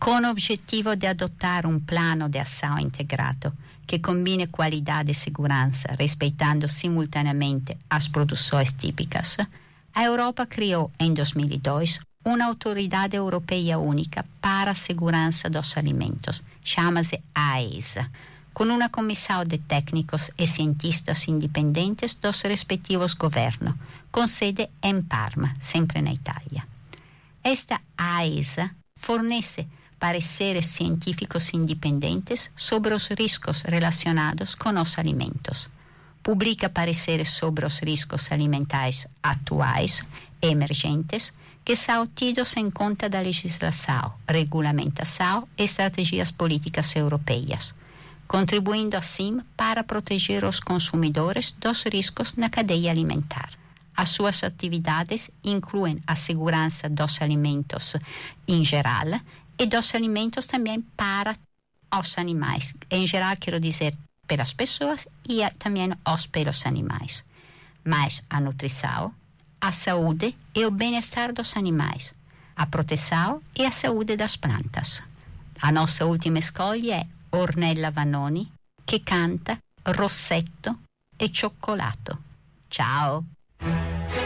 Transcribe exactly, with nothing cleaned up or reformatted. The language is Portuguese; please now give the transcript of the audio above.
con objetivo de adoptar un plano de ação integrado que combine qualidade e segurança, respeitando simultaneamente as produções típicas, a Europa criou em dois mil e dois uma autoridade europeia única para a segurança dos alimentos, chama-se AESA, com uma comissão de técnicos e cientistas independentes dos respectivos governos, com sede em Parma, sempre na Itália. Esta AESA fornece pareceres científicos independentes sobre os riscos relacionados com os alimentos. Publica pareceres sobre os riscos alimentares atuais e emergentes que são tidos em conta da legislação, regulamentação e estratégias políticas europeias, contribuindo assim para proteger os consumidores dos riscos na cadeia alimentar. As suas atividades incluem a segurança dos alimentos em geral e dos alimentos também para os animais. Em geral, quero dizer, pelas pessoas e também os pelos animais. Mas a nutrição, a saúde e o bem-estar dos animais, a proteção e a saúde das plantas. A nossa última escolha é Ornella Vanoni, che canta Rossetto e cioccolato. Ciao!